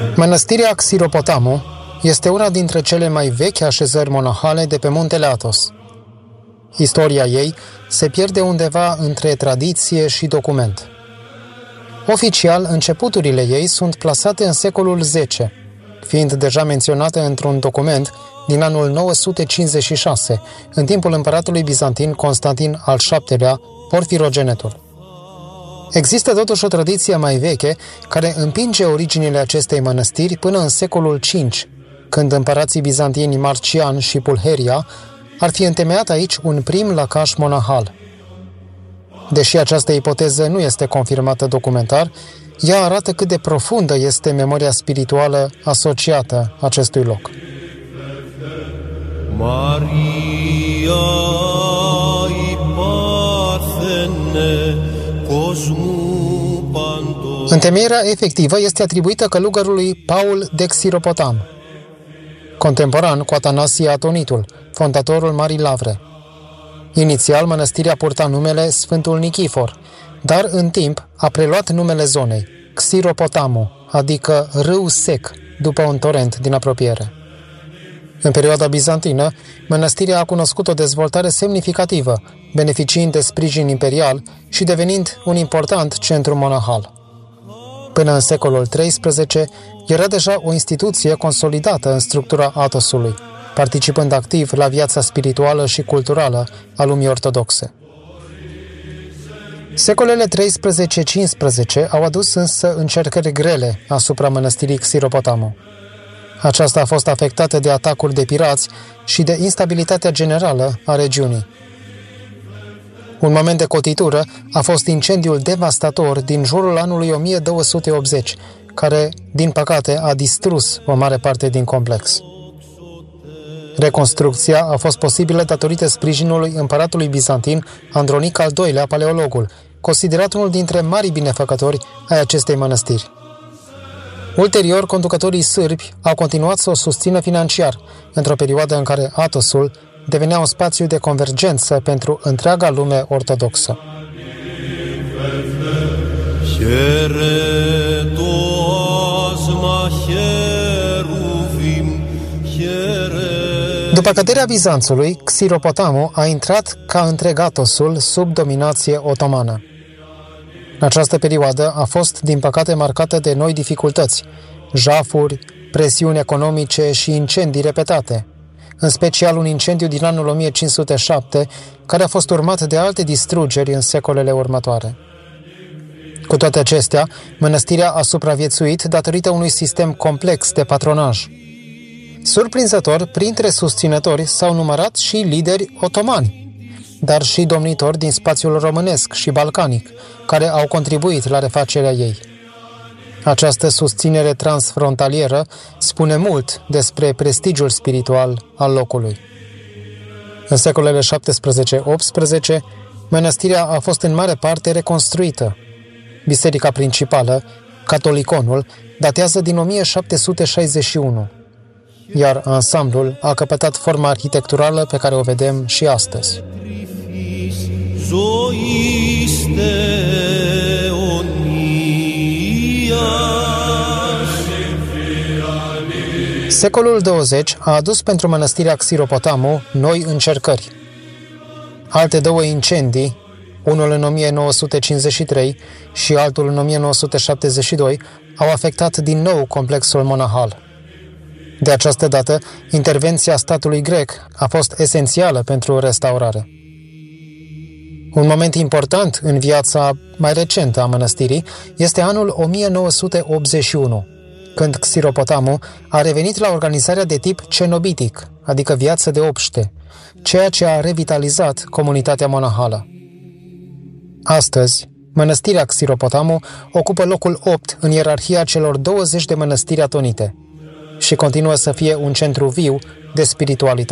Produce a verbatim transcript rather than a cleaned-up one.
Mănăstirea Xiropotamu este una dintre cele mai vechi așezări monahale de pe muntele Athos. Istoria ei se pierde undeva între tradiție și document. Oficial, începuturile ei sunt plasate în secolul zece, fiind deja menționate într-un document din anul nouă sute cincizeci și șase, în timpul împăratului bizantin Constantin al șaptelea, Porfirogenetul. Există totuși o tradiție mai veche care împinge originile acestei mănăstiri până în secolul cinci, când împărații bizantini Marcian și Pulheria ar fi întemeiat aici un prim lăcaș monahal. Deși această ipoteză nu este confirmată documentar, ea arată cât de profundă este memoria spirituală asociată acestui loc. Maria Întemeierea efectivă este atribuită călugărului Paul de Xiropotam, contemporan cu Atanasie Atonitul, fondatorul Marii Lavre. Inițial, mănăstirea purta numele Sfântul Nichifor, dar în timp a preluat numele zonei, Xiropotamu, adică râu sec, după un torent din apropiere. În perioada bizantină, mănăstirea a cunoscut o dezvoltare semnificativă, beneficiind de sprijin imperial și devenind un important centru monahal. Până în secolul treisprezece, era deja o instituție consolidată în structura Athosului, participând activ la viața spirituală și culturală a lumii ortodoxe. Secolele treisprezece-cincisprezece au adus însă încercări grele asupra mănăstirii Xiropotamu. Aceasta a fost afectată de atacuri de pirați și de instabilitatea generală a regiunii. Un moment de cotitură a fost incendiul devastator din jurul anului o mie două sute optzeci, care, din păcate, a distrus o mare parte din complex. Reconstrucția a fost posibilă datorită sprijinului împăratului bizantin Andronic al doilea, Paleologul, considerat unul dintre marii binefăcători ai acestei mănăstiri. Ulterior, conducătorii sârbi au continuat să o susțină financiar, într-o perioadă în care Athosul devenea un spațiu de convergență pentru întreaga lume ortodoxă. După căderea Bizanțului, Xiropotamu a intrat ca întreg Athosul sub dominație otomană. Această perioadă a fost, din păcate, marcată de noi dificultăți, jafuri, presiuni economice și incendii repetate, în special un incendiu din anul o mie cinci sute șapte, care a fost urmat de alte distrugeri în secolele următoare. Cu toate acestea, mănăstirea a supraviețuit datorită unui sistem complex de patronaj. Surprinzător, printre susținători s-au numărat și lideri otomani, dar și domnitori din spațiul românesc și balcanic, care au contribuit la refacerea ei. Această susținere transfrontalieră spune mult despre prestigiul spiritual al locului. În secolele șaptesprezece-optsprezece, mănăstirea a fost în mare parte reconstruită. Biserica principală, catoliconul, datează din o mie șapte sute șaizeci și unu, iar ansamblul a căpătat forma arhitecturală pe care o vedem și astăzi. Secolul douăzeci a adus pentru mănăstirea Xiropotamu noi încercări. Alte două incendii, unul în o mie nouă sute cincizeci și trei și altul în o mie nouă sute șaptezeci și doi, au afectat din nou complexul monahal. De această dată, intervenția statului grec a fost esențială pentru restaurare. Un moment important în viața mai recentă a mănăstirii este anul o mie nouă sute optzeci și unu, când Xiropotamu a revenit la organizarea de tip cenobitic, adică viață de obște, ceea ce a revitalizat comunitatea monahală. Astăzi, mănăstirea Xiropotamu ocupă locul opt în ierarhia celor douăzeci de mănăstiri atonite și continuă să fie un centru viu de spiritualitate.